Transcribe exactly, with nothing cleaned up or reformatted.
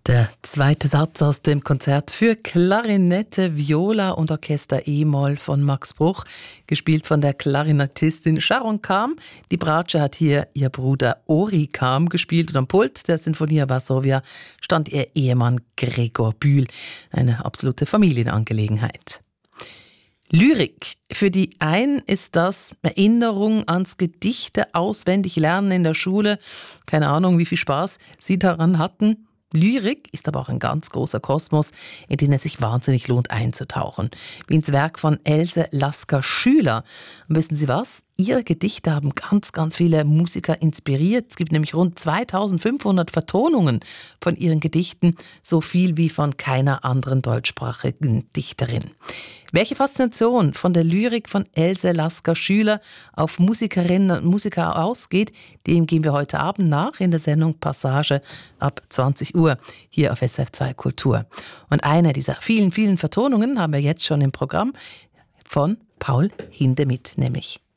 Der zweite Satz aus dem Konzert für Klarinette, Viola und Orchester E-Moll von Max Bruch, gespielt von der Klarinettistin Sharon Kam. Die Bratsche hat hier ihr Bruder Ori Kam gespielt und am Pult der Sinfonia Varsovia stand ihr Ehemann Gregor Bühl. Eine absolute Familienangelegenheit. Lyrik. Für die einen ist das Erinnerung ans Gedichte auswendig lernen in der Schule. Keine Ahnung, wie viel Spaß sie daran hatten. Lyrik ist aber auch ein ganz großer Kosmos, in den es sich wahnsinnig lohnt einzutauchen. Wie ins Werk von Else Lasker-Schüler. Und wissen Sie was? Ihre Gedichte haben ganz, ganz viele Musiker inspiriert. Es gibt nämlich rund zweitausendfünfhundert Vertonungen von ihren Gedichten, so viel wie von keiner anderen deutschsprachigen Dichterin. Welche Faszination von der Lyrik von Else Lasker-Schüler auf Musikerinnen und Musiker ausgeht, dem gehen wir heute Abend nach in der Sendung Passage ab zwanzig Uhr hier auf S R F zwei Kultur. Und eine dieser vielen, vielen Vertonungen haben wir jetzt schon im Programm von Paul Hindemith nämlich.